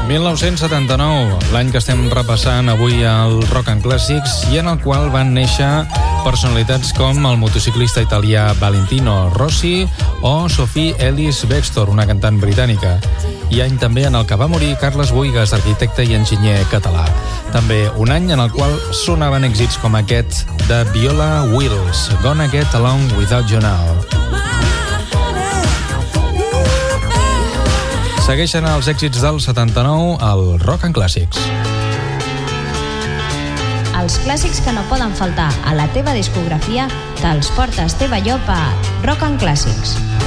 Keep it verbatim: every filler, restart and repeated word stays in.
mil nou-cents setanta-nou, l'any que estem repassant avui al Rock and Classics i en el qual van néixer personalitats com el motociclista italià Valentino Rossi o Sophie Ellis-Bextor, una cantant britànica. I any també en el que va morir Carles Buïgas, arquitecte i enginyer català. També un any en el qual sonaven èxits com aquest de Viola Wills, Gonna Get Along Without You Now. Segueixen els èxits del setanta-nou al Rock and Classics. Els clàssics que no poden faltar a la teva discografia te'ls porta Esteve Llop a Rock and Classics.